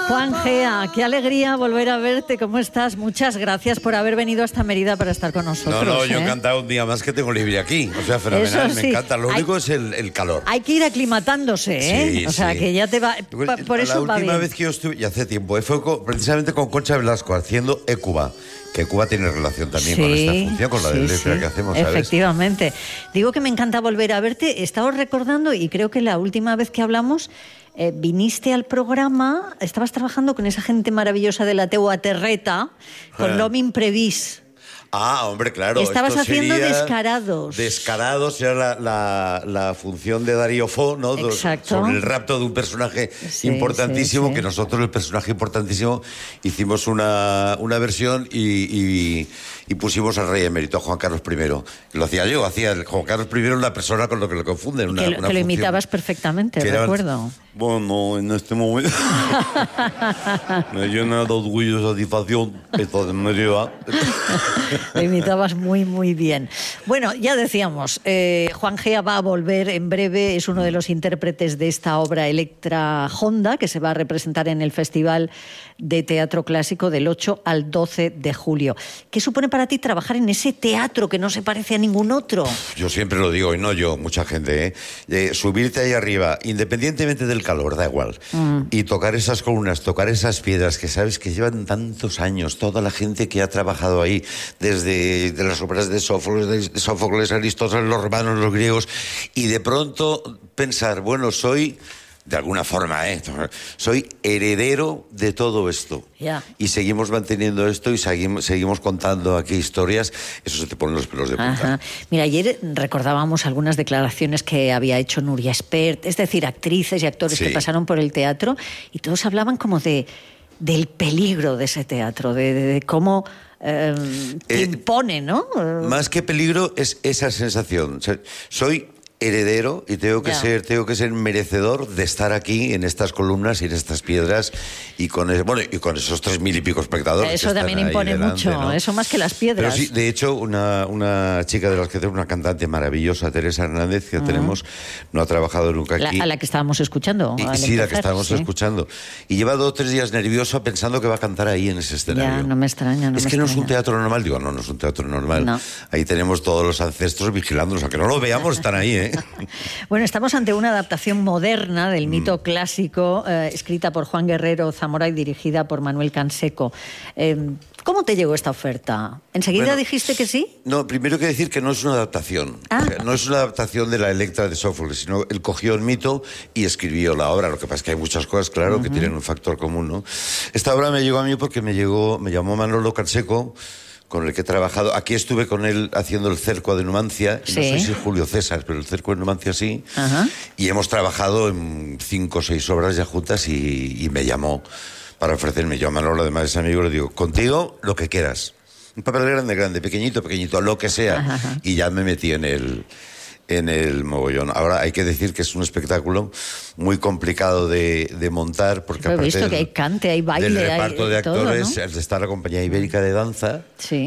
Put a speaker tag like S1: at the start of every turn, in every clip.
S1: Juan Gea, qué alegría volver a verte. ¿Cómo estás? Muchas gracias por haber venido hasta Mérida para estar con nosotros.
S2: No, yo encantado un día más que tengo libre aquí. O sea, fenomenal,
S1: sí.
S2: Me encanta. Lo único es el calor.
S1: Hay que ir aclimatándose, ¿eh?
S2: Sí,
S1: o sea, que ya te va... Por eso va bien.
S2: La última vez que yo estuve, ya hace tiempo, fue precisamente con Concha Velasco haciendo Ecuba. Que Cuba tiene relación también con esta función, con la de letra que hacemos, ¿sabes?
S1: Efectivamente. Digo que me encanta volver a verte. Estaba recordando, y creo que la última vez que hablamos, viniste al programa, estabas trabajando con esa gente maravillosa de la Teua Terreta, con l'Home Imprevist.
S2: Ah, hombre, claro.
S1: Estabas haciendo Descarados.
S2: Descarados era la función de Darío Fo, ¿no?
S1: Exacto.
S2: Sobre el rapto de un personaje importantísimo, que nosotros, el personaje importantísimo, hicimos una versión y pusimos al rey emérito, a Juan Carlos I. Lo hacía yo, Juan Carlos I la persona con lo que lo confunden.
S1: Que lo imitabas perfectamente, recuerdo.
S2: Bueno, en este momento me llena de orgullo y satisfacción esta de Mérida.
S1: Lo imitabas muy, muy bien. Bueno, ya decíamos, Juan Gea va a volver en breve, es uno de los intérpretes de esta obra Electra Honda, que se va a representar en el Festival de Teatro Clásico del 8 al 12 de julio. ¿Qué supone para ti trabajar en ese teatro que no se parece a ningún otro?
S2: Yo siempre lo digo, y no yo, mucha gente, subirte ahí arriba, independientemente del calor, da igual, y tocar esas columnas, tocar esas piedras que sabes que llevan tantos años, toda la gente que ha trabajado ahí, desde de las obras de Sófocles, Aristóteles, los romanos, los griegos, y de pronto pensar, bueno, soy... De alguna forma, soy heredero de todo esto.
S1: Yeah.
S2: Y seguimos manteniendo esto y seguimos contando aquí historias. Eso se te ponen los pelos de punta.
S1: Ajá. Mira, ayer recordábamos algunas declaraciones que había hecho Núria Espert, es decir, actrices y actores que pasaron por el teatro, y todos hablaban como del peligro de ese teatro, de cómo... te impone, ¿no?
S2: Más que peligro es esa sensación. O sea, soy heredero y tengo que ser merecedor de estar aquí en estas columnas y en estas piedras y con esos 3.000 y pico espectadores.
S1: Eso también impone delante, mucho, ¿no? Eso más que las piedras.
S2: Pero sí, de hecho, una chica de las que tenemos, una cantante maravillosa, Teresa Hernández, que tenemos, no ha trabajado nunca aquí.
S1: A la que estábamos escuchando.
S2: Sí, la que estábamos escuchando. Y lleva 2 o 3 días nerviosa pensando que va a cantar ahí en ese escenario.
S1: Ya, no me extraña.
S2: No es un teatro normal. Digo, no es un teatro normal.
S1: No.
S2: Ahí tenemos todos los ancestros vigilándonos. Aunque no lo veamos, están ahí, ¿eh?
S1: Bueno, estamos ante una adaptación moderna del mito clásico, escrita por Juan Guerrero Zamora y dirigida por Manuel Canseco. ¿Cómo te llegó esta oferta? ¿Enseguida dijiste que sí?
S2: No, primero hay que decir que no es una adaptación. O sea, no es una adaptación de la Electra de Sófocles, sino él cogió el mito y escribió la obra. Lo que pasa es que hay muchas cosas, claro, que tienen un factor común, ¿no? Esta obra me llegó a mí porque me llamó Manolo Canseco, con el que he trabajado. Aquí estuve con él haciendo el Cerco de Numancia, no sé si Julio César, pero el Cerco de Numancia sí. Ajá. Y hemos trabajado en 5 o 6 obras ya juntas y me llamó para ofrecerme. Yo a Manolo, además es amigo, le digo, contigo lo que quieras. Un papel grande, pequeñito, lo que sea. Ajá. Y ya me metí en el mogollón. Ahora hay que decir que es un espectáculo muy complicado de montar, porque
S1: he visto que hay cante, hay baile,
S2: del reparto de actores,
S1: todo, ¿no?
S2: Está la Compañía Ibérica de Danza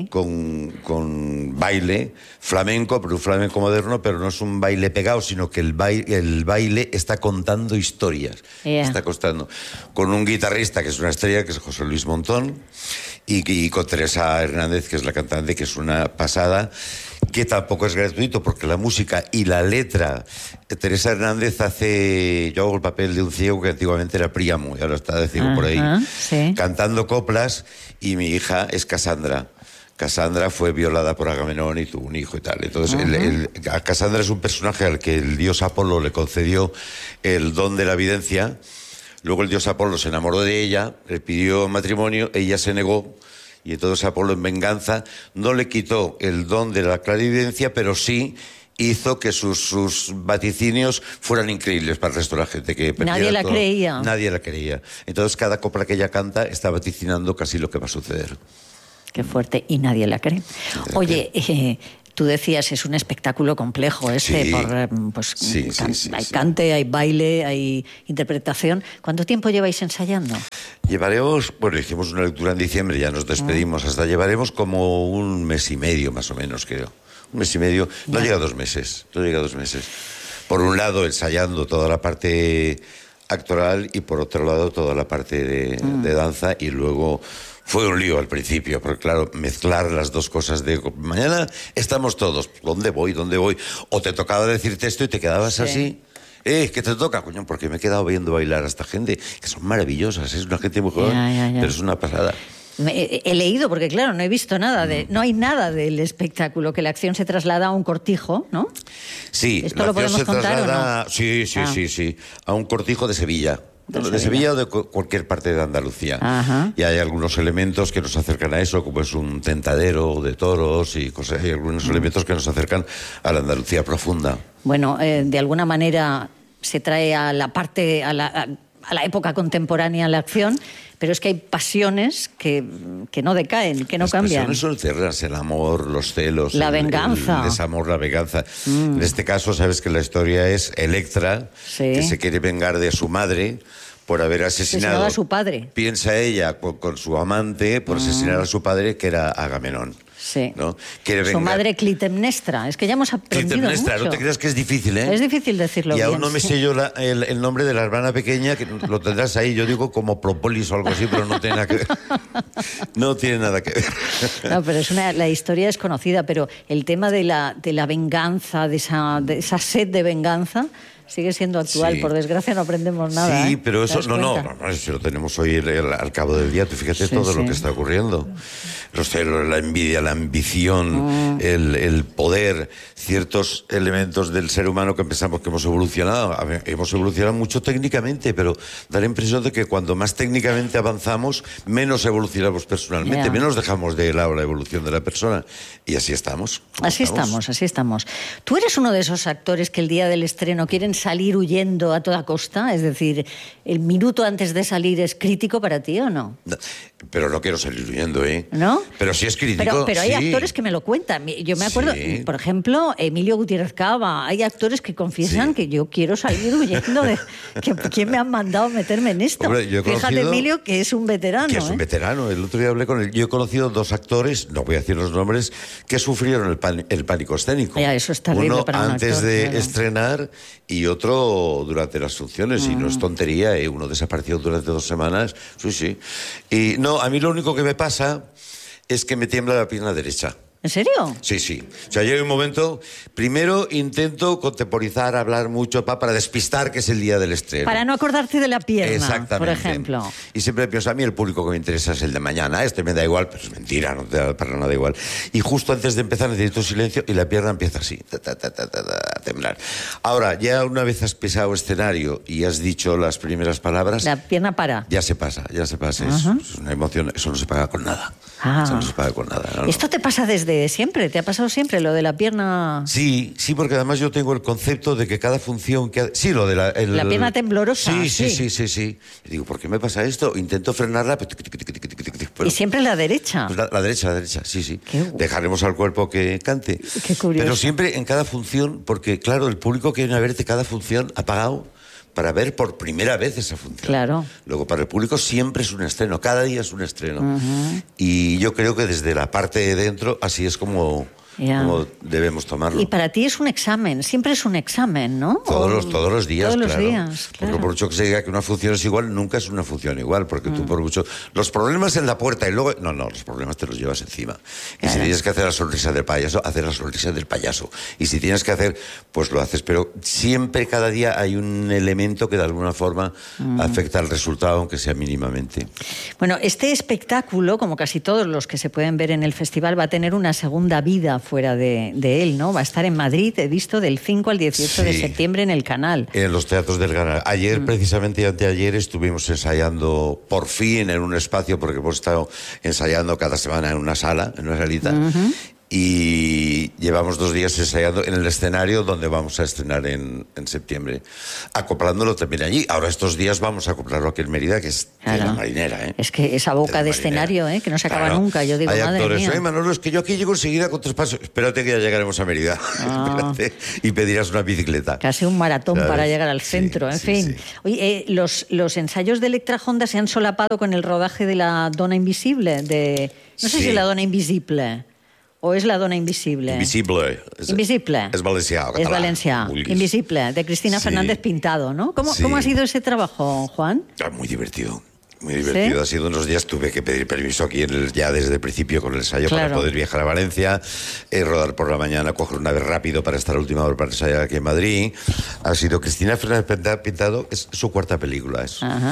S2: con baile flamenco, pero un flamenco moderno, pero no es un baile pegado, sino que el baile está contando historias. Está contando con un guitarrista que es una estrella, que es José Luis Montón, y con Teresa Hernández, que es la cantante, que es una pasada, que tampoco es gratuito porque la música y la letra, Teresa Hernández yo hago el papel de un ciego que antiguamente era Príamo y ahora está de ciego por ahí, cantando coplas, y mi hija es Casandra. Casandra fue violada por Agamenón y tuvo un hijo y tal. Entonces, Casandra es un personaje al que el dios Apolo le concedió el don de la evidencia. Luego el dios Apolo se enamoró de ella, le pidió matrimonio, ella se negó. Y entonces Apolo, en venganza, no le quitó el don de la clarividencia, pero sí hizo que sus vaticinios fueran increíbles para el resto de la gente. Que
S1: nadie la creía.
S2: Nadie la creía. Entonces cada copla que ella canta está vaticinando casi lo que va a suceder.
S1: Qué fuerte, y nadie la cree. Oye, tú decías, es un espectáculo complejo hay cante, hay baile, hay interpretación. ¿Cuánto tiempo lleváis ensayando?
S2: Hicimos una lectura en diciembre, ya nos despedimos, llevaremos como 1 mes y medio más o menos, creo. 1 mes y medio, no llega a 2 meses. Por un lado, ensayando toda la parte actoral y por otro lado toda la parte de danza, y luego fue un lío al principio, porque claro, mezclar las dos cosas de mañana estamos todos, ¿dónde voy? O te tocaba decirte esto y te quedabas así. ¿Qué te toca, coño? Porque me he quedado viendo bailar a esta gente, que son maravillosas, es una gente muy joven, pero es una pasada.
S1: He leído, porque claro, no he visto nada no hay nada del espectáculo, que la acción se traslada a un cortijo, ¿no?
S2: Sí,
S1: ¿esto lo podemos contar o no?
S2: Sí, a un cortijo de Sevilla. De Sevilla o de cualquier parte de Andalucía.
S1: Ajá.
S2: Y hay algunos elementos que nos acercan a eso, como es un tentadero de toros y cosas. Hay algunos elementos que nos acercan a la Andalucía profunda.
S1: Bueno, de alguna manera se trae a la parte, a la época contemporánea la acción, pero es que hay pasiones que no decaen, que no cambian.
S2: Las pasiones son eternas, el amor, los celos,
S1: la venganza.
S2: El desamor, la venganza. En este caso, sabes que la historia es Electra, que se quiere vengar de su madre por haber asesinado
S1: a su padre.
S2: Piensa ella con su amante por asesinar a su padre, que era Agamenón.
S1: Sí.
S2: ¿No?
S1: Su madre Clitemnestra. Es que ya hemos aprendido
S2: Clitemnestra,
S1: mucho.
S2: No te creas que es difícil, ¿eh?
S1: Es difícil decirlo bien.
S2: Y aún no me sé yo el nombre de la hermana pequeña, que lo tendrás ahí. Yo digo como Propolis o algo así, pero no tiene nada que ver. No tiene nada que ver.
S1: No, pero la historia es conocida, pero el tema de la venganza, de esa sed de venganza, sigue siendo actual. Sí. Por desgracia no aprendemos nada.
S2: Sí, pero eso eso lo tenemos hoy al cabo del día. Tú fíjate todo lo que está ocurriendo. Los celos, la envidia, la ambición, el poder, ciertos elementos del ser humano que pensamos que hemos evolucionado. Hemos evolucionado mucho técnicamente, pero da la impresión de que cuando más técnicamente avanzamos, menos evolucionamos personalmente, menos dejamos de lado la evolución de la persona. Y así estamos.
S1: Así estamos. ¿Tú eres uno de esos actores que el día del estreno quieren salir huyendo a toda costa? Es decir, ¿el minuto antes de salir es crítico para ti o no?
S2: No, pero no quiero salir huyendo, ¿eh?
S1: ¿No?
S2: Pero sí es crítico.
S1: Pero hay actores que me lo cuentan. Yo me acuerdo, por ejemplo, Emilio Gutiérrez Cava. Hay actores que confiesan que yo quiero salir huyendo de... ¿Quién me ha mandado meterme en esto?
S2: Hombre,
S1: Fíjate, Emilio, que es un veterano.
S2: Que es un veterano. El otro día hablé con él. Yo he conocido dos actores, no voy a decir los nombres, que sufrieron el pánico escénico.
S1: Ya, eso es terrible.
S2: Uno
S1: para un
S2: antes
S1: actor,
S2: de estrenar y otro durante las funciones. Y no es tontería, uno desapareció durante 2 semanas. Sí. Y no, a mí lo único que me pasa es que me tiembla la pierna derecha.
S1: ¿En serio?
S2: Sí. O sea, llega un momento... Primero intento contemporizar, hablar mucho para despistar que es el día del estreno.
S1: Para no acordarte de la pierna,
S2: exactamente,
S1: por ejemplo.
S2: Y siempre pienso, a mí el público que me interesa es el de mañana. Este me da igual, pero es mentira, no te da para nada igual. Y justo antes de empezar necesito silencio y la pierna empieza así, a temblar. Ahora, ya una vez has pisado escenario y has dicho las primeras palabras...
S1: La pierna para.
S2: Ya se pasa. Es una emoción, eso no se paga con nada. Eso no se paga con nada. No.
S1: ¿Esto te pasa desde siempre? ¿Te ha pasado siempre lo de la pierna?
S2: Sí, porque además yo tengo el concepto de que cada función... Sí, lo de la
S1: pierna temblorosa.
S2: Sí. Y digo, ¿por qué me pasa esto? Intento frenarla, pero
S1: ¿y siempre la derecha?
S2: Pues la derecha, sí. Dejaremos al cuerpo que cante.
S1: Qué curioso.
S2: Pero siempre en cada función, porque claro, el público que viene a verte cada función ha pagado para ver por primera vez esa función.
S1: Claro.
S2: Luego, para el público siempre es un estreno, cada día es un estreno. Y yo creo que desde la parte de dentro así es como debemos tomarlo.
S1: Y para ti es un examen, siempre es un examen, ¿no?
S2: Todos los días,
S1: Todos los
S2: claro.
S1: días, claro.
S2: Porque por mucho que se diga que una función es igual, nunca es una función igual, porque tú por mucho... Los problemas en la puerta y luego... No, los problemas te los llevas encima. Y si tienes que hacer la sonrisa del payaso, hacer la sonrisa del payaso. Y si tienes que hacer, pues lo haces. Pero siempre, cada día, hay un elemento que de alguna forma afecta al resultado, aunque sea mínimamente.
S1: Bueno, este espectáculo, como casi todos los que se pueden ver en el festival, va a tener una segunda vida fuera de él, ¿no? Va a estar en Madrid, he visto, del 5 al 18 de septiembre en el Canal.
S2: En los teatros del Canal. Ayer, precisamente, y anteayer, estuvimos ensayando por fin en un espacio, porque hemos estado ensayando cada semana en una sala, en una salita, y llevamos 2 días ensayando en el escenario donde vamos a estrenar en septiembre, acoplándolo también allí. Ahora estos días vamos a acoplarlo aquí en Mérida, que es de la Marinera, ¿eh?
S1: Es que esa boca de escenario, que no se acaba nunca. Yo digo,
S2: hay
S1: madre
S2: actores,
S1: mía.
S2: Manolo, es que yo aquí llego enseguida con 3 pasos. Espérate que ya llegaremos a Mérida. Espérate, y pedirás una bicicleta.
S1: Casi un maratón, ¿sabes? Para llegar al centro,
S2: sí,
S1: en fin.
S2: Sí.
S1: Oye, los ensayos de Electra Honda se han solapado con el rodaje de La Dona Invisible, no sé si La Dona Invisible. o és La dona invisible?
S2: Invisible.
S1: Invisible.
S2: És valencià.
S1: És valencià. Invisible, de Cristina Fernández Pintado, ¿no? ¿Cómo ha sido ese trabajo, Juan?
S2: Muy divertido. Muy divertido. ¿Sí? Ha sido unos días, tuve que pedir permiso aquí ya desde el principio con el ensayo para poder viajar a Valencia, rodar por la mañana, coger un ave rápido para estar a última hora para ensayar aquí en Madrid. Ha sido Cristina Fernández Pintado, es su cuarta película.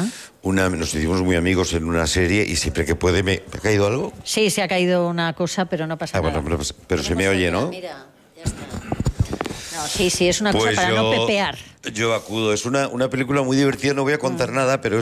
S2: Nos hicimos muy amigos en una serie y siempre que puede... ¿Me ha caído algo?
S1: Sí, se ha caído una cosa, pero no pasa nada.
S2: Bueno, pero se me oye, ¿no?
S1: Mira, ya está. No, sí, es una cosa para no pepear.
S2: Yo acudo. Es una película muy divertida, no voy a contar nada, pero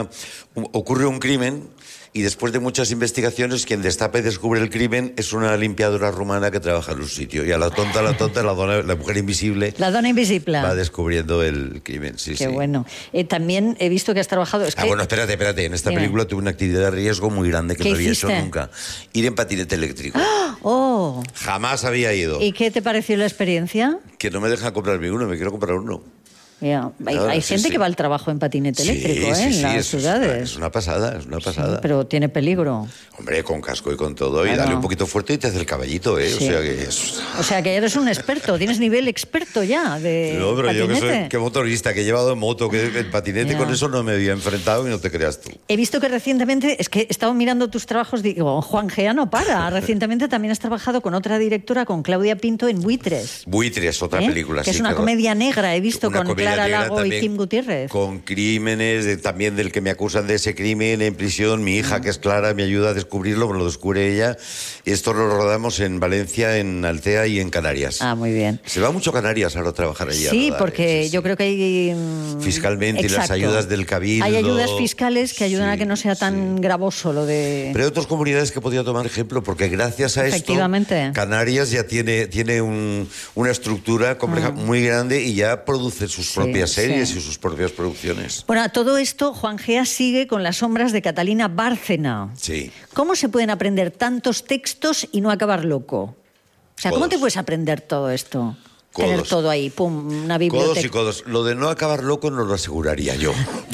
S2: ocurre un crimen y después de muchas investigaciones quien destapa y descubre el crimen es una limpiadora rumana que trabaja en un sitio. Y a la tonta, la mujer invisible...
S1: La dona invisible.
S2: Va descubriendo el crimen, sí.
S1: Qué bueno. También he visto que has trabajado...
S2: Bueno, espérate. En esta película tuve una actividad de riesgo muy grande que no había hecho nunca. Ir en patinete eléctrico.
S1: ¡Oh!
S2: Jamás había ido.
S1: ¿Y qué te pareció la experiencia?
S2: Que no me dejan comprarme uno, me quiero comprar uno.
S1: Yeah. Hay gente que va al trabajo en patinete eléctrico, en las ciudades.
S2: Es una pasada. Sí,
S1: pero tiene peligro.
S2: Hombre, con casco y con todo, y dale un poquito fuerte y te hace el caballito,
S1: Sí. O sea que eres un experto, tienes nivel experto ya de
S2: No, pero
S1: patinete.
S2: Yo que soy motorista, que he llevado en moto, que el patinete, con eso no me había enfrentado y no te creas tú.
S1: He visto que recientemente, es que he estado mirando tus trabajos, digo, Juan Gea no para. Recientemente también has trabajado con otra directora, con Claudia Pinto, en Buitres.
S2: Buitres, otra película,
S1: que es una comedia negra, he visto, con Clara Lago y Kim Gutiérrez.
S2: Con crímenes, también del que me acusan de ese crimen en prisión. Mi hija, que es Clara, me ayuda a descubrirlo, me lo descubre ella. Esto lo rodamos en Valencia, en Altea y en Canarias.
S1: Muy bien.
S2: Se va mucho a Canarias ahora a trabajar allí.
S1: Sí, porque yo creo que hay...
S2: Fiscalmente, y las ayudas del Cabildo.
S1: Hay ayudas fiscales que ayudan a que no sea tan gravoso lo de...
S2: Pero hay otras comunidades que podría tomar ejemplo, porque gracias a esto, Canarias ya tiene una estructura compleja muy grande y ya produce sus propias series y sus propias producciones.
S1: Bueno, a todo esto, Juan Gea sigue con Las sombras de Catalina Bárcena.
S2: Sí.
S1: ¿Cómo se pueden aprender tantos textos y no acabar loco? O sea, ¿cómo te puedes aprender todo esto?
S2: Codos.
S1: Tener todo ahí, pum, una biblioteca.
S2: Codos y codos. Lo de no acabar loco no lo aseguraría yo.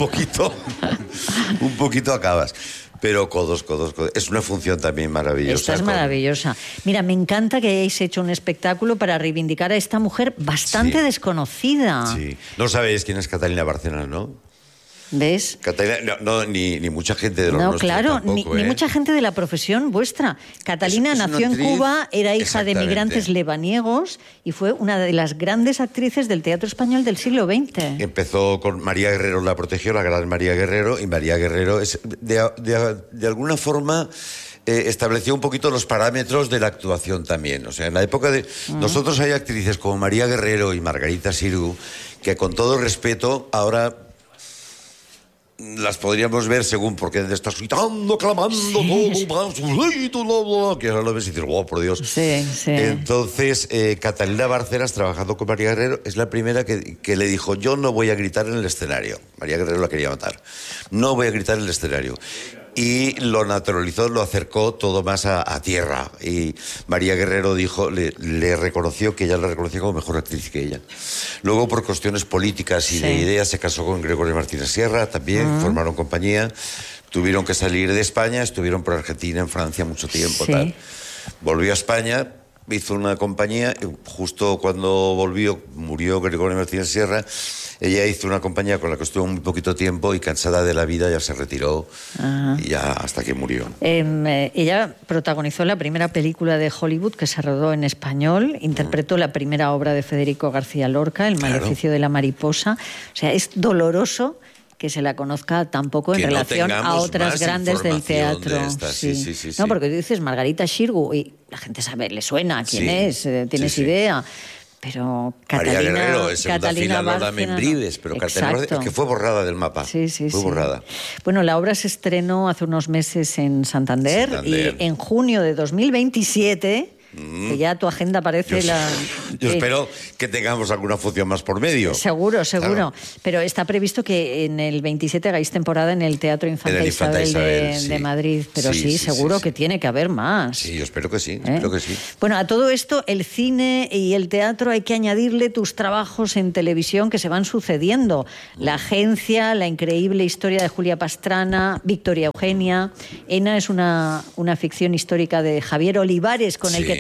S2: Un poquito acabas. Pero codos. Es una función también maravillosa.
S1: Esta es maravillosa. Mira, me encanta que hayáis hecho un espectáculo para reivindicar a esta mujer bastante desconocida.
S2: Sí. No sabéis quién es Catalina Bárcena, ¿no?
S1: ¿Ves?
S2: Catalina, ni mucha gente de los nuestros tampoco,
S1: ni mucha gente de la profesión vuestra. Catalina nació en Cuba, era hija de migrantes lebaniegos y fue una de las grandes actrices del teatro español del siglo XX.
S2: Empezó con María Guerrero, la protegió, la gran María Guerrero, y María Guerrero es de alguna forma... estableció un poquito los parámetros de la actuación también. O sea, en la época de... Nosotros hay actrices como María Guerrero y Margarita Xirgu que, con todo respeto, ahora las podríamos ver según porque estás gritando, clamando, todo, que ahora lo ves y dices, wow, por Dios.
S1: Sí.
S2: Entonces, Catalina Bárcenas, trabajando con María Guerrero, es la primera que le dijo, yo no voy a gritar en el escenario. María Guerrero la quería matar. No voy a gritar en el escenario. Y lo naturalizó, lo acercó todo más a tierra. Y María Guerrero le reconoció, que ella la reconoció como mejor actriz que ella. Luego, por cuestiones políticas y de ideas, se casó con Gregorio Martínez Sierra, también formaron compañía. Tuvieron que salir de España, estuvieron por Argentina, en Francia mucho tiempo. Tal. Volvió a España, hizo una compañía, y justo cuando volvió, murió Gregorio Martínez Sierra. Ella hizo una compañía con la que estuvo muy poquito tiempo y, cansada de la vida, ya se retiró y ya hasta que murió.
S1: Ella protagonizó la primera película de Hollywood que se rodó en español, interpretó la primera obra de Federico García Lorca, El maleficio de la mariposa. O sea, es doloroso que se la conozca tampoco en relación a otras grandes del teatro.
S2: Sí.
S1: No, porque tú dices Margarita Xirgu y la gente sabe, le suena quién es, tienes idea. Pero Catalina,
S2: María Guerrero, en segunda fila Lola
S1: Bárcena,
S2: Membrives, pero Catalina es que fue borrada del mapa. Fue borrada.
S1: Bueno, la obra se estrenó hace unos meses en Santander. Y en junio de 2027... que ya tu agenda parece
S2: Yo espero que tengamos alguna función más por medio.
S1: Seguro. Claro. Pero está previsto que en el 27 hagáis temporada en el Teatro Infanta Isabel de Madrid. Pero seguro que tiene que haber más.
S2: Sí, yo espero que sí, espero que sí.
S1: Bueno, a todo esto, el cine y el teatro hay que añadirle tus trabajos en televisión que se van sucediendo. La Agencia, La increíble historia de Julia Pastrana, Victoria Eugenia. Ena es una ficción histórica de Javier Olivares, con el que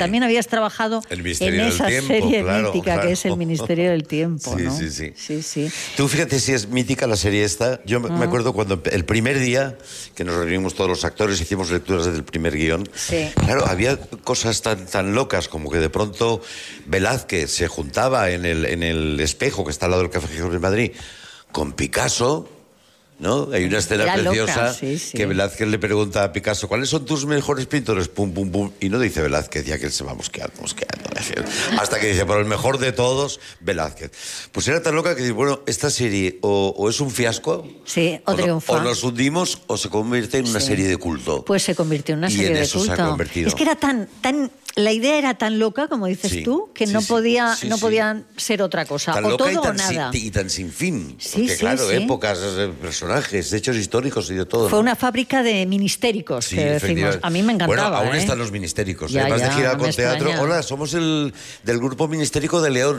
S1: también habías trabajado en esa serie mítica que es El Ministerio del Tiempo, ¿no?
S2: Sí. Tú fíjate si es mítica la serie esta. Yo me acuerdo cuando el primer día que nos reunimos todos los actores, hicimos lecturas del primer guión. Sí. Claro, había cosas tan locas como que de pronto Velázquez se juntaba en el espejo que está al lado del Café Gijón de Madrid con Picasso, ¿no? Hay una escena preciosa que Velázquez le pregunta a Picasso, ¿cuáles son tus mejores pintores? Pum, pum, pum. Y no dice Velázquez, ya que él se va mosqueando. Hasta que dice, pero el mejor de todos, Velázquez. Pues era tan loca que dice, bueno, esta serie o es un fiasco,
S1: o triunfa.
S2: O nos hundimos o se convierte en una serie de culto.
S1: Pues se convirtió en una serie de culto.
S2: Y en eso se ha convertido.
S1: Es que era tan la idea era tan loca, como dices tú, que no podían ser otra cosa.
S2: Tan
S1: o
S2: loca
S1: todo o nada.
S2: Y tan sin fin. Porque claro, épocas, personajes, hechos históricos y de todo.
S1: Fue una fábrica de ministéricos, que decimos. A mí me encantaba.
S2: Bueno, aún están los ministéricos. Además de girar con teatro. Hola, somos del grupo ministérico de León.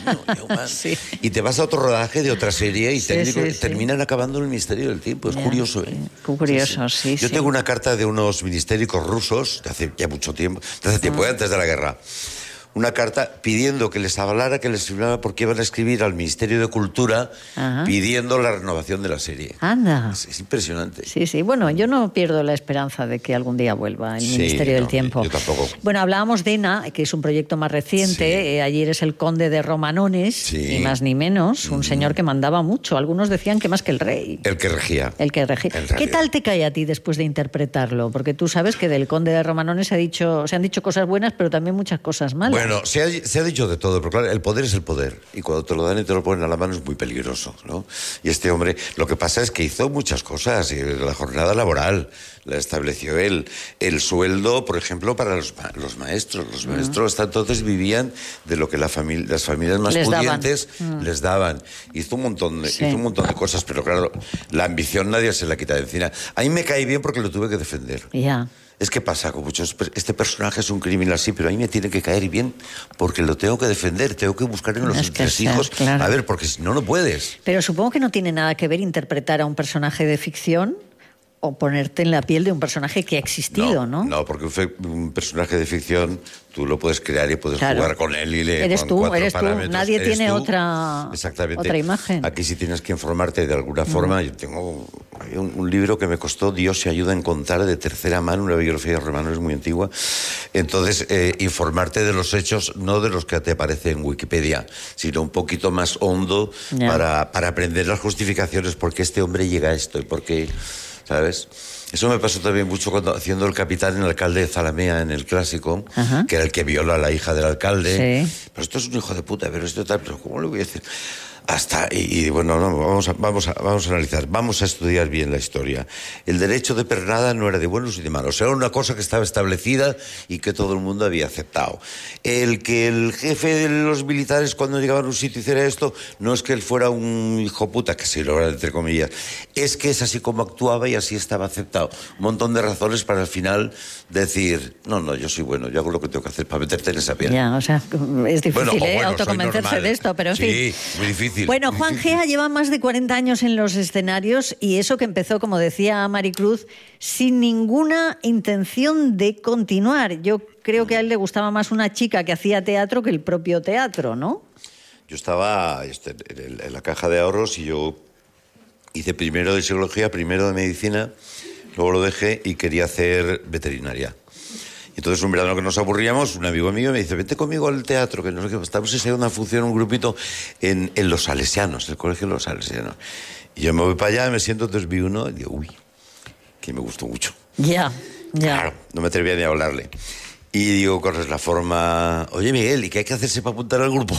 S2: Y te vas a otro rodaje de otra serie y terminan acabando en el Ministerio del Tiempo. Es curioso, ¿eh?
S1: Curioso, sí.
S2: Yo tengo una carta de unos ministéricos rusos de hace ya mucho tiempo, antes de la guerra. Una carta pidiendo que les hablara, que les firmara, porque iban a escribir al Ministerio de Cultura pidiendo la renovación de la serie.
S1: Anda.
S2: Es impresionante.
S1: Sí. Bueno, yo no pierdo la esperanza de que algún día vuelva el Ministerio del Tiempo.
S2: Yo tampoco.
S1: Bueno, hablábamos de ENA, que es un proyecto más reciente. Allí eres el conde de Romanones, ni más ni menos. Un señor que mandaba mucho. Algunos decían que más que el rey.
S2: El que regía.
S1: ¿Qué tal te cae a ti después de interpretarlo? Porque tú sabes que del conde de Romanones se han dicho cosas buenas, pero también muchas cosas malas.
S2: Bueno, se ha dicho de todo, pero claro, el poder es el poder. Y cuando te lo dan y te lo ponen a la mano es muy peligroso, ¿no? Y este hombre, lo que pasa es que hizo muchas cosas. Y la jornada laboral la estableció él. El sueldo, por ejemplo, para los maestros. Los maestros hasta entonces vivían de lo que las familias más pudientes les daban. Hizo un montón de cosas, pero claro, la ambición nadie se la quita de encima. A mí me cae bien porque lo tuve que defender.
S1: Ya.
S2: Es que pasa con muchos... Este personaje es un criminal, sí, pero a mí me tiene que caer bien porque lo tengo que defender, tengo que buscar en los entresijos. Claro. A ver, porque si no, no puedes.
S1: Pero supongo que no tiene nada que ver interpretar a un personaje de ficción o ponerte en la piel de un personaje que ha existido, ¿no?
S2: No, porque un personaje de ficción tú lo puedes crear y puedes jugar con él y le
S1: eres tú. Nadie tiene otra imagen.
S2: Aquí sí tienes que informarte de alguna forma. Yo tengo un libro que me costó Dios se ayuda a encontrar de tercera mano, una biografía de Romanones muy antigua. Entonces, informarte de los hechos, no de los que te aparecen en Wikipedia, sino un poquito más hondo para aprender las justificaciones por qué este hombre llega a esto y por qué... ¿Sabes? Eso me pasó también mucho cuando haciendo el capitán en el alcalde de Zalamea en el clásico, que era el que viola a la hija del alcalde. Pero esto es un hijo de puta, pero esto tal, pero ¿cómo le voy a decir? Bueno, vamos a analizar, vamos a estudiar bien la historia. El derecho de pernada no era de buenos y de malos, era una cosa que estaba establecida y que todo el mundo había aceptado. El que el jefe de los militares cuando llegaban a un sitio hiciera esto, no es que él fuera un hijo puta, que sí lo era entre comillas, es que es así como actuaba y así estaba aceptado. Un montón de razones para al final decir, no, yo soy bueno, yo hago lo que tengo que hacer para meterte en esa piel.
S1: Ya, o sea, es difícil autoconvencerse de esto, pero en fin.
S2: Sí, muy difícil.
S1: Bueno, Juan Gea lleva más de 40 años en los escenarios y eso que empezó, como decía Maricruz, sin ninguna intención de continuar. Yo creo que a él le gustaba más una chica que hacía teatro que el propio teatro, ¿no?
S2: Yo estaba en la caja de ahorros y yo hice primero de psicología, primero de medicina, luego lo dejé y quería hacer veterinaria. Entonces, un verano que nos aburríamos, un amigo mío me dice, vente conmigo al teatro, que no sé qué, estamos ensayando una función, un grupito en Los Salesianos, el colegio de Los Salesianos. Y yo me voy para allá, me siento, entonces vi uno y digo, uy, que me gustó mucho.
S1: Ya.
S2: Claro, no me atrevía ni a hablarle. Y digo, corres la forma, oye Miguel, ¿y qué hay que hacerse para apuntar al grupo?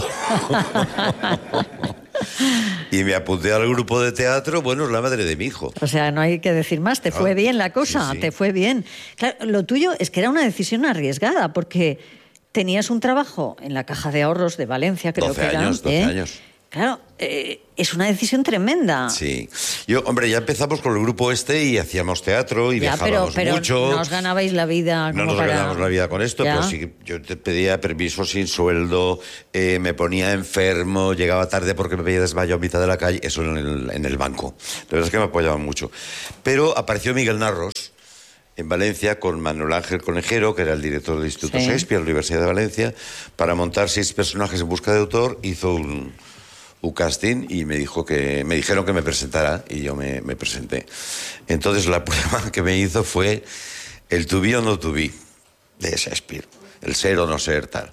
S2: Y me apunté al grupo de teatro, bueno, es la madre de mi hijo.
S1: O sea, no hay que decir más, te fue bien la cosa, te fue bien. Claro, lo tuyo es que era una decisión arriesgada, porque tenías un trabajo en la Caja de Ahorros de Valencia, creo que era.
S2: 12 años.
S1: Claro, es una decisión tremenda.
S2: Sí. Ya empezamos con el grupo y hacíamos teatro y viajábamos
S1: pero
S2: mucho.
S1: No os ganabais la vida.
S2: No nos ganábamos la vida con esto, pero sí, yo te pedía permiso sin sueldo, me ponía enfermo, llegaba tarde porque me veía desmayado a mitad de la calle, eso en el banco. La verdad es que me apoyaban mucho. Pero apareció Miguel Narros, en Valencia con Manuel Ángel Conejero, que era el director del Instituto Shakespeare de la Universidad de Valencia, para montar 6 personajes en busca de autor. Hizo un casting y me dijeron que me presentara, y yo me presenté. Entonces la prueba que me hizo fue el to be o no to be de Shakespeare, el ser o no ser, tal.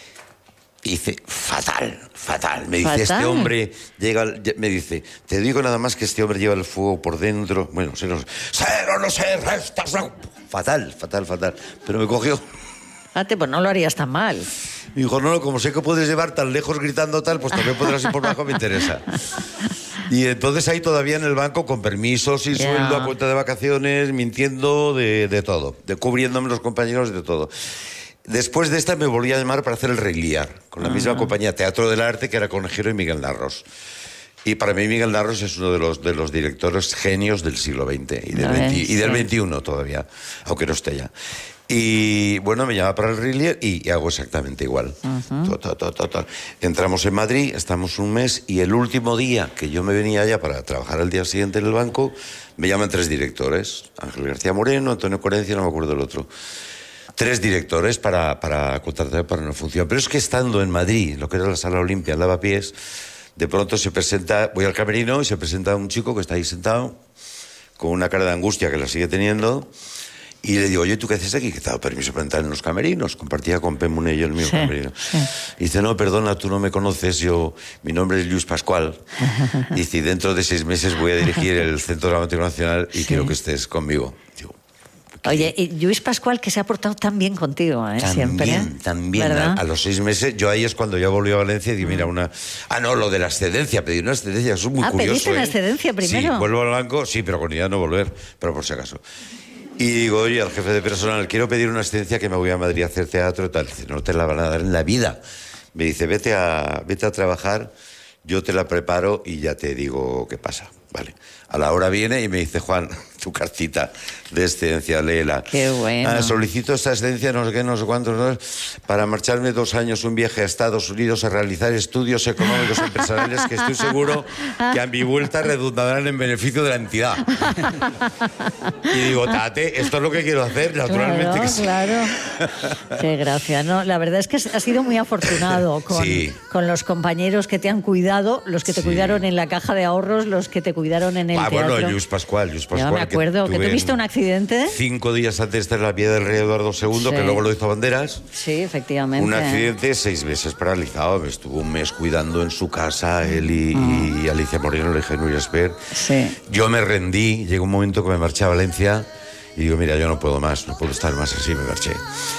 S2: Y dice, fatal. Me dice, este hombre me dice, te digo nada más que este hombre lleva el fuego por dentro. Bueno, ser o no ser, fatal. Pero me cogió.
S1: Pues no lo harías tan mal.
S2: Y dijo, no, como sé que puedes llevar tan lejos gritando tal, pues también podrás ir por bajo, me interesa. Y entonces ahí todavía en el banco, con permiso, sin sueldo, a cuenta de vacaciones, mintiendo de todo, cubriéndome los compañeros de todo. Después de esta me volví a llamar para hacer El Rey Lear, con la misma compañía Teatro del Arte, que era Conejero y Miguel Narros. Y para mí Miguel Narros es uno de los directores genios del siglo XX y del XXI todavía, aunque no esté ya. Y bueno, me llama para El Rey Lear y hago exactamente igual. Entramos en Madrid, estamos un mes, y el último día que yo me venía allá para trabajar al día siguiente en el banco, me llaman 3 directores, Ángel García Moreno, Antonio Corencia, no me acuerdo el otro. 3 directores para contratar para una función. Pero es que estando en Madrid, lo que era la Sala Olimpia, en Lavapiés, de pronto voy al camerino y se presenta un chico que está ahí sentado, con una cara de angustia que la sigue teniendo, y le digo, oye, ¿tú qué haces aquí? Que te he dado permiso para entrar en los camerinos. Compartía con Pem Munello el mío camerino. Y dice, no, perdona, tú no me conoces, mi nombre es Lluís Pascual. Y dice, dentro de 6 meses voy a dirigir el Centro Dramático Nacional y quiero que estés conmigo. Digo,
S1: oye, y Lluís Pascual, que se ha portado tan bien contigo, siempre.
S2: También. A los 6 meses, yo ahí es cuando ya volví a Valencia y dije, mira, lo de la excedencia, pedí una excedencia, eso es muy curioso.
S1: ¿Pediste una excedencia primero?
S2: Sí, vuelvo al banco, sí, pero con idea de no volver, pero por si acaso. Y digo, oye, al jefe de personal, quiero pedir una excedencia que me voy a Madrid a hacer teatro y tal. Dice, no te la van a dar en la vida. Me dice, vete a trabajar, yo te la preparo y ya te digo qué pasa. Vale. A la hora viene y me dice, Juan, tu cartita de excedencia, léela.
S1: Qué bueno.
S2: Solicito esta excedencia, no sé qué, no sé cuántos, ¿no? Para marcharme 2 años, un viaje a Estados Unidos a realizar estudios económicos empresariales que estoy seguro que a mi vuelta redundarán en beneficio de la entidad. Y digo, Tate, esto es lo que quiero hacer, naturalmente.
S1: Claro,
S2: que sí.
S1: Claro. Qué gracia. No, la verdad es que has sido muy afortunado con los compañeros que te han cuidado, los que te cuidaron en la caja de ahorros, los que te cuidaron en el teatro.
S2: Bueno, Lluís Pascual.
S1: Ya me acuerdo, que tuviste un accidente.
S2: 5 días antes de estar en la piedra del rey Eduardo II, que luego lo hizo Banderas.
S1: Sí, efectivamente.
S2: Un accidente, 6 meses paralizado. Me estuvo un mes cuidando en su casa, él y Alicia Moreno, la hija de Núria Esper.
S1: Sí.
S2: Yo me rendí, llegó un momento que me marché a Valencia y digo, mira, yo no puedo más, no puedo estar más así, me marché.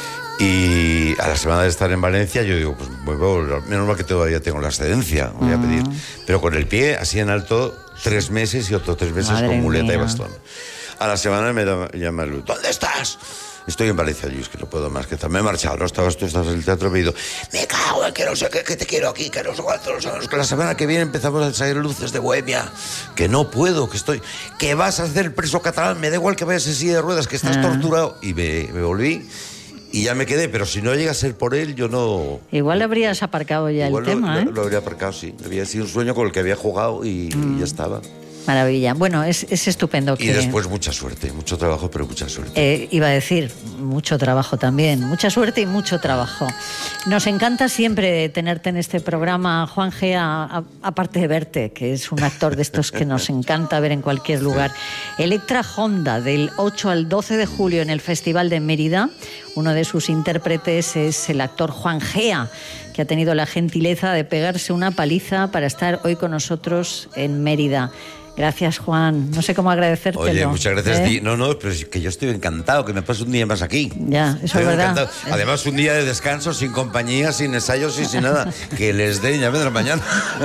S2: Y a la semana de estar en Valencia yo digo, pues menos mal que todavía tengo la excedencia, voy a pedir, pero con el pie así en alto 3 meses y otros 3 meses Madre con muleta mía. Y bastón. A la semana me llama Luz, ¿dónde estás? Estoy en Valencia, Lluís, que no puedo más, que me he marchado, no estabas tú, estabas en el teatro, me he ido, me cago en que no sé qué, que te quiero aquí, que no sé cuántos, que la semana que viene empezamos a salir luces de Bohemia, que no puedo, que vas a hacer el preso catalán, me da igual que vayas en silla de ruedas, que estás torturado. Y me volví. Y ya me quedé, pero si no llega a ser por él, yo no...
S1: Igual habrías aparcado ya el tema,
S2: Lo habría aparcado, sí. Había sido un sueño con el que había jugado y ya estaba.
S1: Maravilla. Bueno, es estupendo.
S2: Y después mucha suerte, mucho trabajo, pero mucha suerte.
S1: Iba a decir, mucho trabajo también. Mucha suerte y mucho trabajo. Nos encanta siempre tenerte en este programa, Juan Gea, aparte de verte, que es un actor de estos que nos encanta ver en cualquier lugar. Electra Honda, del 8 al 12 de julio en el Festival de Mérida. Uno de sus intérpretes es el actor Juan Gea, que ha tenido la gentileza de pegarse una paliza para estar hoy con nosotros en Mérida. Gracias, Juan. No sé cómo agradecértelo.
S2: Oye, muchas gracias. No, pero es que yo estoy encantado que me pase un día más aquí.
S1: Ya, eso es verdad.
S2: Encantado. Además, un día de descanso, sin compañía, sin ensayos y sin nada. Que les den, ya vendrá mañana.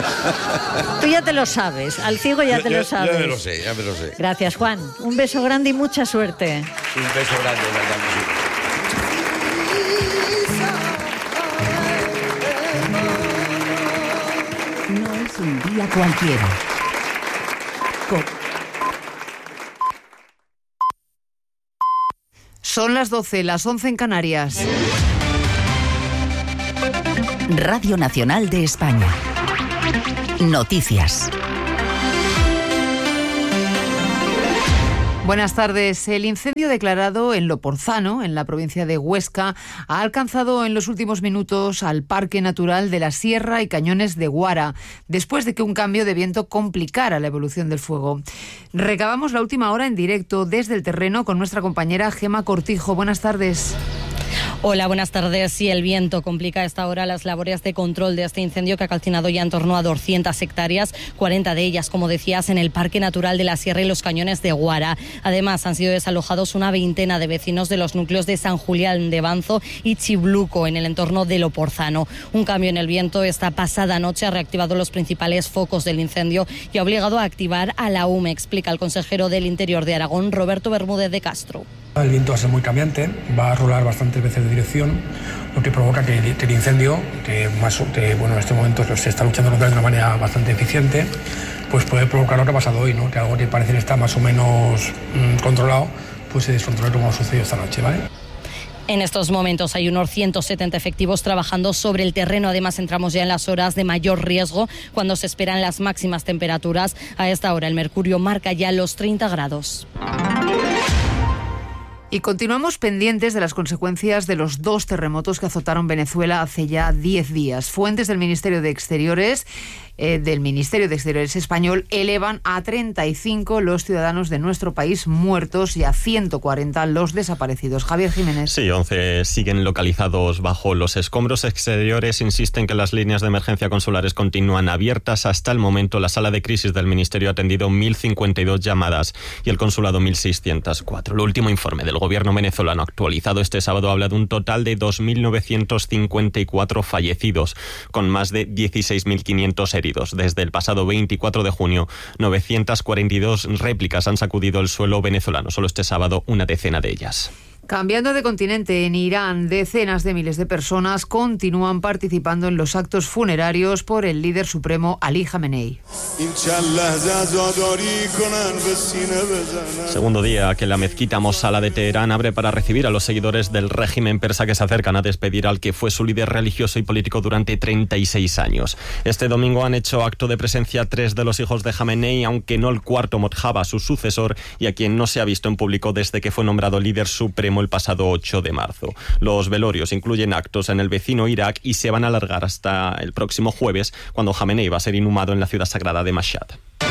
S1: Tú ya te lo sabes. Al ciego ya te lo sabes.
S2: Ya me lo sé, ya me lo sé.
S1: Gracias, Juan. Un beso grande y mucha suerte.
S2: Un beso grande, verdad.
S3: No es un día cualquiera.
S4: Son las 12, las 11 en Canarias.
S3: Radio Nacional de España. Noticias.
S4: Buenas tardes. El incendio declarado en Loporzano, en la provincia de Huesca, ha alcanzado en los últimos minutos al Parque Natural de la Sierra y Cañones de Guara, después de que un cambio de viento complicara la evolución del fuego. Recabamos la última hora en directo desde el terreno con nuestra compañera Gema Cortijo. Buenas tardes.
S5: Hola, buenas tardes. Sí, el viento complica a esta hora las labores de control de este incendio que ha calcinado ya en torno a 200 hectáreas, 40 de ellas, como decías, en el Parque Natural de la Sierra y los Cañones de Guara. Además, han sido desalojados una veintena de vecinos de los núcleos de San Julián de Banzo y Chibluco, en el entorno de Loporzano. Un cambio en el viento esta pasada noche ha reactivado los principales focos del incendio y ha obligado a activar a la UME, explica el consejero del Interior de Aragón, Roberto Bermúdez de Castro.
S6: El viento va a ser muy cambiante, va a rolar bastantes veces de dirección, lo que provoca que el incendio, que en este momento se está luchando contra de una manera bastante eficiente, pues puede provocar lo que ha pasado hoy, ¿no? Que algo que parece que está más o menos controlado, pues se descontrola como ha sucedido esta noche, ¿vale?
S5: En estos momentos hay unos 170 efectivos trabajando sobre el terreno. Además, entramos ya en las horas de mayor riesgo, cuando se esperan las máximas temperaturas. A esta hora el mercurio marca ya los 30 grados.
S4: Y continuamos pendientes de las consecuencias de los 2 terremotos que azotaron Venezuela hace ya 10 días. Fuentes del Ministerio de Exteriores español elevan a 35 los ciudadanos de nuestro país muertos y a 140 los desaparecidos. Javier Jiménez.
S7: Sí, 11 siguen localizados bajo los escombros. Exteriores insisten que las líneas de emergencia consulares continúan abiertas. Hasta el momento, la sala de crisis del Ministerio ha atendido 1.052 llamadas y el consulado 1.604. El último informe del gobierno venezolano actualizado este sábado habla de un total de 2.954 fallecidos, con más de 16.500 heridos. Desde el pasado 24 de junio, 942 réplicas han sacudido el suelo venezolano. Solo este sábado, una decena de ellas.
S4: Cambiando de continente, en Irán, decenas de miles de personas continúan participando en los actos funerarios por el líder supremo Ali Khamenei.
S7: Segundo día que la mezquita Mosala de Teherán abre para recibir a los seguidores del régimen persa que se acercan a despedir al que fue su líder religioso y político durante 36 años. Este domingo han hecho acto de presencia 3 de los hijos de Khamenei, aunque no el cuarto, Mojtaba, su sucesor, y a quien no se ha visto en público desde que fue nombrado líder supremo el pasado 8 de marzo. Los velorios incluyen actos en el vecino Irak y se van a alargar hasta el próximo jueves, cuando Khamenei va a ser inhumado en la ciudad sagrada de Mashhad.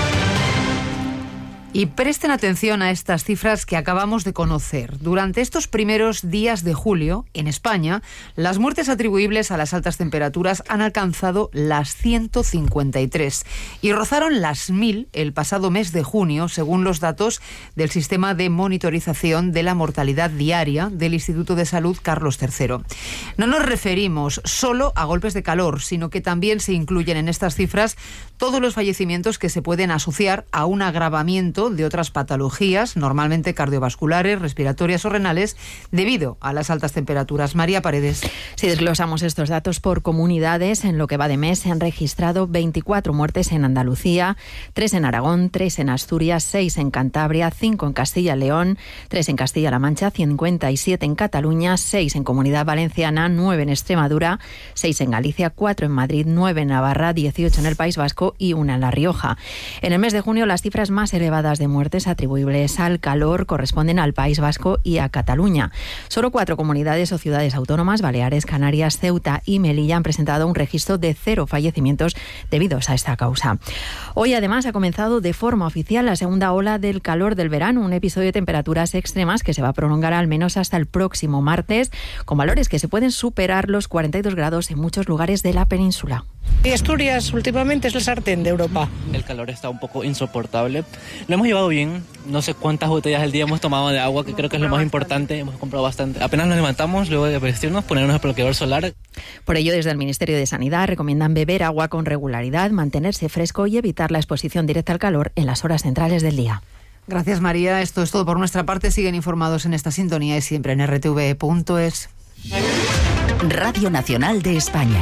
S4: Y presten atención a estas cifras que acabamos de conocer. Durante estos primeros días de julio, en España, las muertes atribuibles a las altas temperaturas han alcanzado las 153 y rozaron las 1.000 el pasado mes de junio, según los datos del sistema de monitorización de la mortalidad diaria del Instituto de Salud Carlos III. No nos referimos solo a golpes de calor, sino que también se incluyen en estas cifras todos los fallecimientos que se pueden asociar a un agravamiento de otras patologías, normalmente cardiovasculares, respiratorias o renales, debido a las altas temperaturas. María Paredes.
S8: Si desglosamos estos datos por comunidades, en lo que va de mes se han registrado 24 muertes en Andalucía, 3 en Aragón, 3 en Asturias, 6 en Cantabria, 5 en Castilla y León, 3 en Castilla-La Mancha, 57 en Cataluña, 6 en Comunidad Valenciana, 9 en Extremadura, 6 en Galicia, 4 en Madrid, 9 en Navarra, 18 en el País Vasco y 1 en La Rioja. En el mes de junio, las cifras más elevadas de muertes atribuibles al calor corresponden al País Vasco y a Cataluña. Solo 4 comunidades o ciudades autónomas, Baleares, Canarias, Ceuta y Melilla, han presentado un registro de 0 fallecimientos debidos a esta causa. Hoy, además, ha comenzado de forma oficial la segunda ola del calor del verano, un episodio de temperaturas extremas que se va a prolongar al menos hasta el próximo martes, con valores que se pueden superar los 42 grados en muchos lugares de la península.
S9: Y Asturias últimamente es el sartén de Europa.
S10: El calor está un poco insoportable. Lo hemos llevado bien. No sé cuántas botellas al día hemos tomado de agua, que creo que es lo más importante. Hemos comprado bastante. Apenas nos levantamos, luego de vestirnos, ponernos el bloqueador solar.
S8: Por ello, desde el Ministerio de Sanidad recomiendan beber agua con regularidad, mantenerse fresco y evitar la exposición directa al calor en las horas centrales del día.
S4: Gracias, María. Esto es todo por nuestra parte. Siguen informados en esta sintonía y siempre en rtv.es.
S3: Radio Nacional de España.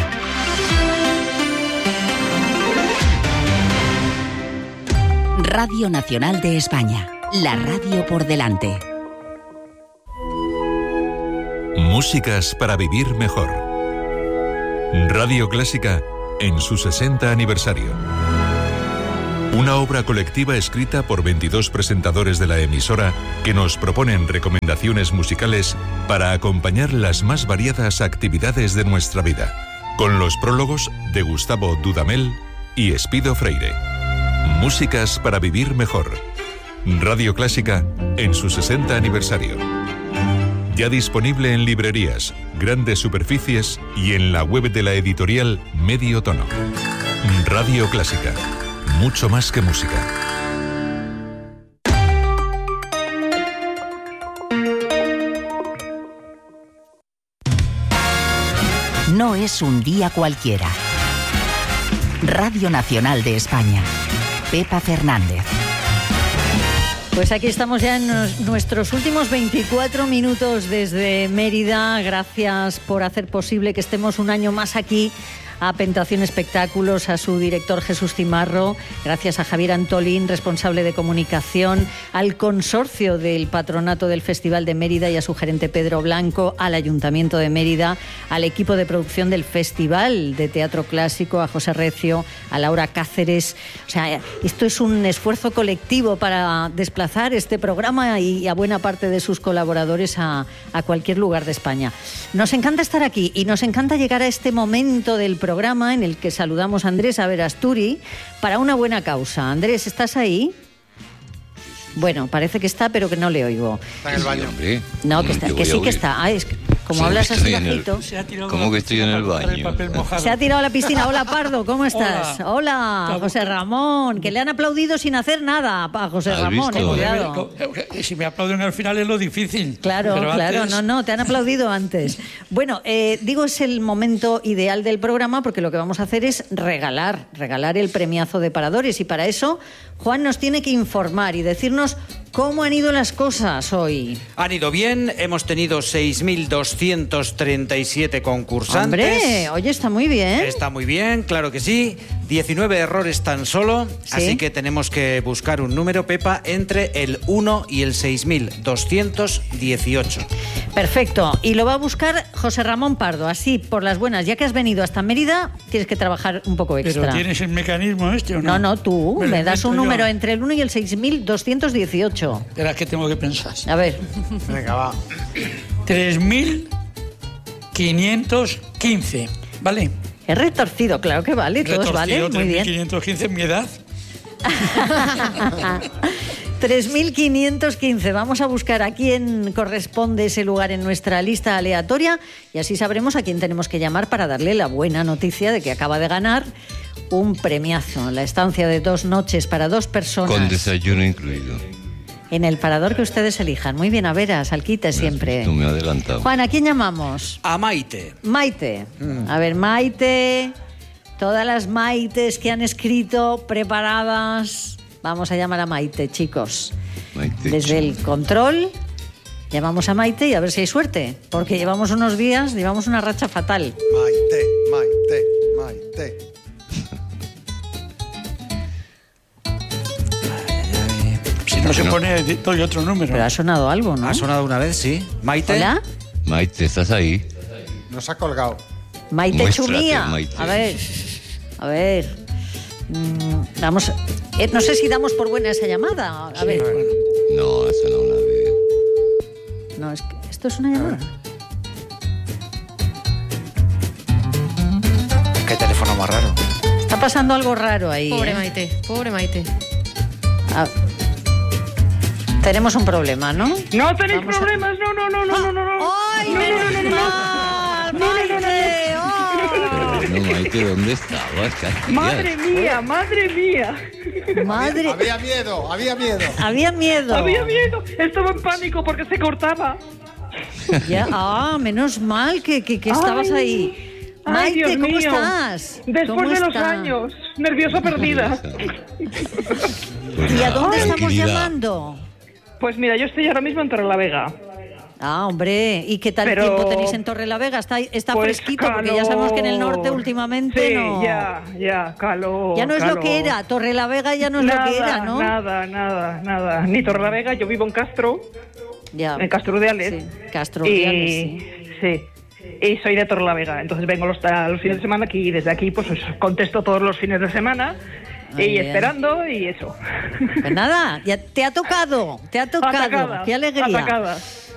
S3: Radio Nacional de España, la radio por delante.
S11: Músicas para vivir mejor. Radio Clásica en su 60 aniversario. Una obra colectiva escrita por 22 presentadores de la emisora que nos proponen recomendaciones musicales para acompañar las más variadas actividades de nuestra vida. Con los prólogos de Gustavo Dudamel y Espido Freire. Músicas para vivir mejor. Radio Clásica en su 60 aniversario. Ya disponible en librerías, grandes superficies y en la web de la editorial Medio Tono. Radio Clásica. Mucho más que música.
S3: No es un día cualquiera. Radio Nacional de España. Pepa Fernández.
S1: Pues aquí estamos ya en nuestros últimos 24 minutos desde Mérida. Gracias por hacer posible que estemos un año más aquí. A Pentación Espectáculos, a su director Jesús Cimarro, gracias a Javier Antolín, responsable de comunicación, al consorcio del Patronato del Festival de Mérida y a su gerente Pedro Blanco, al Ayuntamiento de Mérida, al equipo de producción del Festival de Teatro Clásico, a José Recio, a Laura Cáceres. O sea, esto es un esfuerzo colectivo para desplazar este programa y a buena parte de sus colaboradores a cualquier lugar de España. Nos encanta estar aquí y nos encanta llegar a este momento del programa en el que saludamos a Andrés Averasturi para una buena causa. Andrés, ¿estás ahí? Bueno, parece que está, pero que no le oigo.
S12: Está en el baño.
S13: Hombre,
S1: no, que está, que sí que está. Ah, es que como hablas así bajito.
S13: ¿Cómo que estoy en el baño?
S1: Se ha tirado a la piscina. Hola, Pardo, ¿cómo estás? Hola, José Ramón, que le han aplaudido sin hacer nada a José Ramón, cuidado.
S12: Si me aplauden al final es lo difícil.
S1: Claro, claro,
S12: antes...
S1: no, te han aplaudido antes. Bueno, digo, es el momento ideal del programa porque lo que vamos a hacer es regalar el premiazo de Paradores y para eso Juan nos tiene que informar y decirnos cómo han ido las cosas hoy.
S14: Han ido bien, hemos tenido 6.237 concursantes.
S1: Hombre, oye, está muy bien.
S14: Está muy bien, claro que sí. 19 errores tan solo, ¿sí? Así que tenemos que buscar un número, Pepa, entre el 1 y el 6.218.
S1: Perfecto, y lo va a buscar José Ramón Pardo, así por las buenas. Ya que has venido hasta Mérida, tienes que trabajar un poco extra.
S12: ¿Pero tienes el mecanismo este o no?
S1: No, tú me das un número entre el 1 y el 6.218.
S12: Espera, que tengo que pensar.
S1: A ver.
S12: Venga, va. 3.515, ¿vale?
S1: Es retorcido, claro que vale, todos valen, muy bien.
S12: 3.515 mi edad.
S1: 3.515. Vamos a buscar a quién corresponde ese lugar en nuestra lista aleatoria y así sabremos a quién tenemos que llamar para darle la buena noticia de que acaba de ganar un premiazo, la estancia de 2 noches para 2 personas.
S13: Con desayuno incluido.
S1: En el parador que ustedes elijan. Muy bien, a veras, Alquite siempre.
S13: Tú me has adelantado.
S1: Juan, ¿a quién llamamos?
S14: A Maite.
S1: Maite. A ver, Maite. Todas las Maites que han escrito, preparadas. Vamos a llamar a Maite, chicos.
S13: Maite,
S1: desde el control, llamamos a Maite y a ver si hay suerte. Porque llevamos unos días, llevamos una racha fatal.
S15: Maite.
S12: Si no se pone, doy otro número.
S1: Pero ha sonado algo, ¿no?
S14: Ha sonado una vez, sí. Maite.
S1: ¿Hola?
S13: Maite, ¿estás ahí?
S15: Nos ha colgado.
S1: Maite
S13: Muéstrate,
S1: Chumía.
S13: Maite.
S1: A ver. Vamos. No sé si damos por buena esa llamada. A ver.
S13: No, ha sonado una vez.
S1: No, es que esto es una llamada.
S14: Qué teléfono más raro.
S1: Está pasando algo raro ahí.
S16: Pobre Maite.
S1: Tenemos un problema, ¿no?
S9: No tenéis problemas, no.
S1: ¡Ay, menos mal! ¡Maite!
S13: No, Maite, ¿dónde estabas?
S9: Madre mía.
S1: Había miedo.
S9: Estaba en pánico porque se cortaba.
S1: Ya, menos mal que estabas ahí. Maite,
S9: Dios
S1: ¿cómo
S9: mío.
S1: estás?
S9: Después de los años, nerviosa perdida.
S1: ¿Y a dónde estamos
S13: Tranquilidad.
S1: llamando?
S9: Pues mira, yo estoy ahora mismo en Torrelavega.
S1: Ah, hombre, ¿y qué tal tiempo tenéis en Torrelavega? Está
S9: pues
S1: fresquito,
S9: calor.
S1: porque ya sabemos que en el norte últimamente
S9: sí,
S1: no...
S9: ya, calor.
S1: Ya no es
S9: calor.
S1: lo que era, Torrelavega ya no es lo que era, ¿no?
S9: Nada. Ni Torrelavega, yo vivo en Castro,
S1: Ya.
S9: en Castro Urdiales.
S1: Sí, Castro Urdiales,
S9: sí. Y soy de Torrelavega, entonces vengo los fines de semana aquí y desde aquí pues os contesto todos los fines de semana Y esperando y eso.
S1: Pues nada, ya te ha tocado.
S9: Atacada,
S1: Qué alegría.
S9: atacada.